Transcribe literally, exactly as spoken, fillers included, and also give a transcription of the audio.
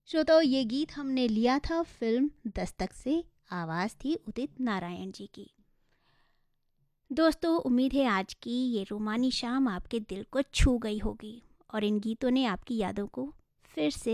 श्रोताओ, ये गीत हमने लिया था फिल्म दस्तक से। आवाज़ थी उदित नारायण जी की। दोस्तों, उम्मीद है आज की ये रोमानी शाम आपके दिल को छू गई होगी और इन गीतों ने आपकी यादों को फिर से